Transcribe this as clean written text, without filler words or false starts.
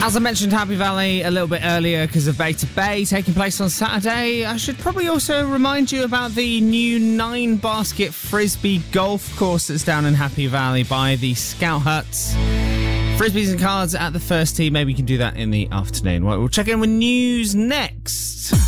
As I mentioned, Happy Valley a little bit earlier because of Beta Bay taking place on Saturday. I should probably also remind you about the new 9-basket Frisbee golf course that's down in Happy Valley by the Scout Huts. Frisbees and cards at the first tee. Maybe you can do that in the afternoon. We'll check in with news next.